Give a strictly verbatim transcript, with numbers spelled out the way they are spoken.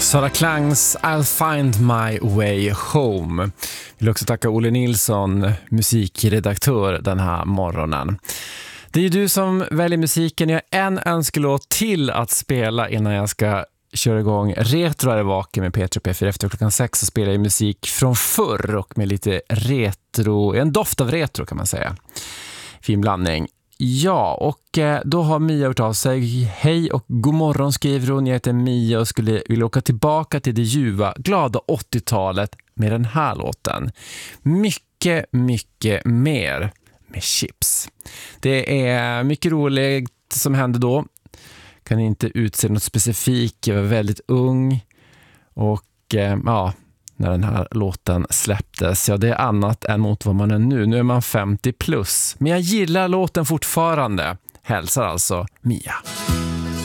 Sara Klangs I'll find my way home. Jag vill också tacka Olle Nilsson, musikredaktör den här morgonen. Det är ju du som väljer musiken. Jag har en önskelåt till att spela innan jag ska köra igång Retro är vaken med P tre P fyra. Efter klockan sex så spelar jag musik från förr och med lite retro, en doft av retro kan man säga. Fin blandning. Ja, och då har Mia hört av sig. Hej och god morgon skriver hon. Jag heter Mia och skulle vilja åka tillbaka till det ljuva, glada åttiotalet med den här låten. Mycket, mycket mer med Chips. Det är mycket roligt som hände då. Kan inte utse något specifikt. Jag var väldigt ung och ja, när den här låten släpptes. Ja, det är annat än mot vad man är nu. Nu är man femtio plus. Men jag gillar låten fortfarande. Hälsar alltså Mia.